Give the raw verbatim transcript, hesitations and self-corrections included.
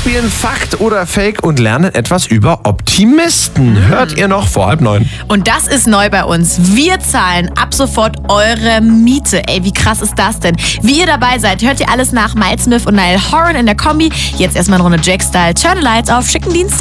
spielen Fakt oder Fake und lernen etwas über Optimisten. Hört ihr noch vor halb neun. Und das ist neu bei uns. Wir zahlen ab sofort eure Miete. Ey, wie krass ist das denn? Wie ihr dabei seid, hört ihr alles nach Miles Smith und Niall Horan in der Kombi. Jetzt erstmal eine Runde Jack-Style. Turn the Lights auf, schicken Dienstag.